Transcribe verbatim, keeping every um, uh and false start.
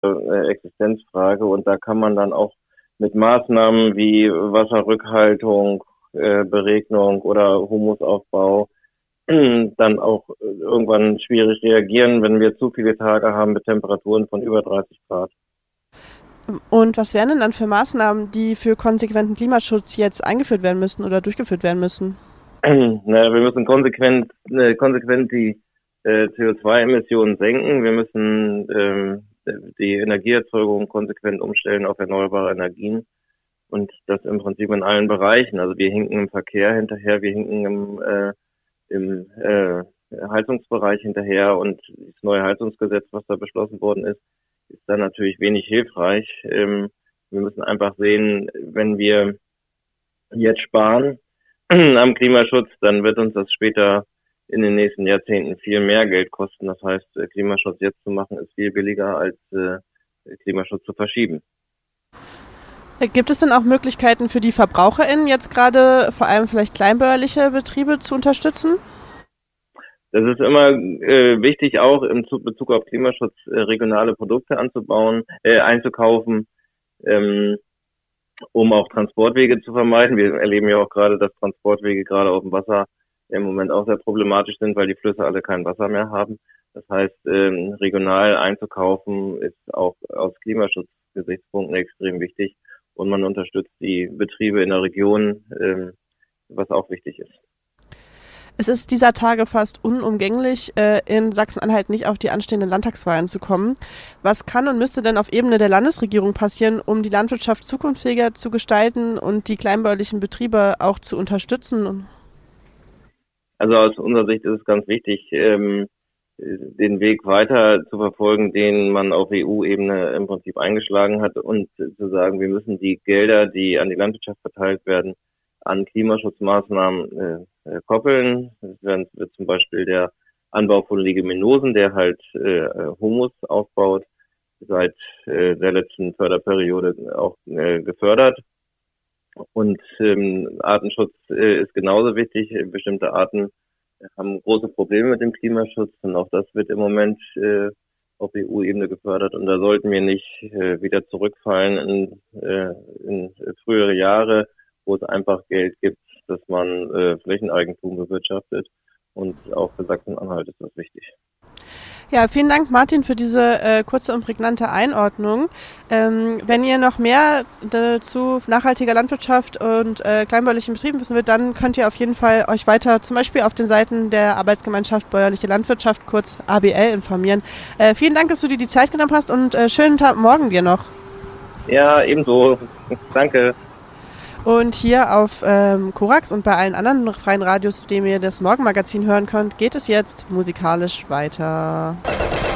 äh, Existenzfrage. Und da kann man dann auch mit Maßnahmen wie Wasserrückhaltung, äh, Beregnung oder Humusaufbau dann auch irgendwann schwierig reagieren, wenn wir zu viele Tage haben mit Temperaturen von über dreißig Grad. Und was wären denn dann für Maßnahmen, die für konsequenten Klimaschutz jetzt eingeführt werden müssen oder durchgeführt werden müssen? Na, wir müssen konsequent, äh, konsequent die äh, C O zwei Emissionen senken. Wir müssen ähm, die Energieerzeugung konsequent umstellen auf erneuerbare Energien. Und das im Prinzip in allen Bereichen. Also wir hinken im Verkehr hinterher, wir hinken im, äh, im äh, Heizungsbereich hinterher. Und das neue Heizungsgesetz, was da beschlossen worden ist, ist dann natürlich wenig hilfreich. Ähm, wir müssen einfach sehen, wenn wir jetzt sparen am Klimaschutz, dann wird uns das später in den nächsten Jahrzehnten viel mehr Geld kosten. Das heißt, Klimaschutz jetzt zu machen, ist viel billiger als äh, Klimaschutz zu verschieben. Gibt es denn auch Möglichkeiten für die VerbraucherInnen jetzt gerade, vor allem vielleicht kleinbäuerliche Betriebe, zu unterstützen? Das ist immer äh, wichtig, auch im Bezug auf Klimaschutz äh, regionale Produkte anzubauen, äh, einzukaufen, ähm, um auch Transportwege zu vermeiden. Wir erleben ja auch gerade, dass Transportwege gerade auf dem Wasser im Moment auch sehr problematisch sind, weil die Flüsse alle kein Wasser mehr haben. Das heißt, ähm, regional einzukaufen ist auch aus Klimaschutzgesichtspunkten extrem wichtig. Und man unterstützt die Betriebe in der Region, ähm, was auch wichtig ist. Es ist dieser Tage fast unumgänglich, äh, in Sachsen-Anhalt nicht auf die anstehenden Landtagswahlen zu kommen. Was kann und müsste denn auf Ebene der Landesregierung passieren, um die Landwirtschaft zukunftsfähiger zu gestalten und die kleinbäuerlichen Betriebe auch zu unterstützen? Also aus unserer Sicht ist es ganz wichtig, ähm, den Weg weiter zu verfolgen, den man auf E U-Ebene im Prinzip eingeschlagen hat und zu sagen, wir müssen die Gelder, die an die Landwirtschaft verteilt werden, an Klimaschutzmaßnahmen äh, koppeln. Das wird zum Beispiel der Anbau von Leguminosen, der halt äh, Humus aufbaut, seit äh, der letzten Förderperiode auch äh, gefördert. Und ähm, Artenschutz äh, ist genauso wichtig. Bestimmte Arten haben große Probleme mit dem Klimaschutz und auch das wird im Moment äh, auf E U-Ebene gefördert. Und da sollten wir nicht äh, wieder zurückfallen in, äh, in frühere Jahre, wo es einfach Geld gibt, dass man äh, Flächeneigentum bewirtschaftet. Und auch für Sachsen-Anhalt ist das wichtig. Ja, vielen Dank, Martin, für diese äh, kurze und prägnante Einordnung. Ähm, wenn ihr noch mehr äh, zu nachhaltiger Landwirtschaft und äh, kleinbäuerlichen Betrieben wissen wollt, dann könnt ihr auf jeden Fall euch weiter zum Beispiel auf den Seiten der Arbeitsgemeinschaft Bäuerliche Landwirtschaft, kurz A B L, informieren. Äh, vielen Dank, dass du dir die Zeit genommen hast und äh, schönen Tag morgen dir noch. Ja, ebenso. Danke. Und hier auf ähm, Korax und bei allen anderen freien Radios, dem ihr das Morgenmagazin hören könnt, geht es jetzt musikalisch weiter.